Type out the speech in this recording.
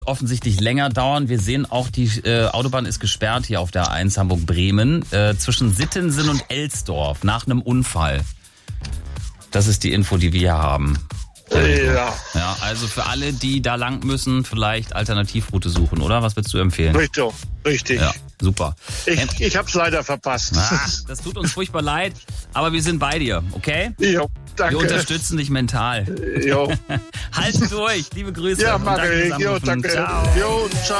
offensichtlich länger dauern. Wir sehen auch, die Autobahn ist gesperrt hier auf der A1 Hamburg-Bremen zwischen Sittensen und Elsdorf nach einem Unfall. Das ist die Info, die wir hier haben. Ja. Ja, also für alle, die da lang müssen, vielleicht Alternativroute suchen, oder? Was würdest du empfehlen? Richtig. Ja, super. Ich hab's leider verpasst. Das tut uns furchtbar leid, aber wir sind bei dir, okay? Jo, danke. Wir unterstützen dich mental. Jo. Halt durch. Liebe Grüße. Ja, und mach danke ich. fürs Jo, Anrufen. danke. Ciao. Jo, ciao.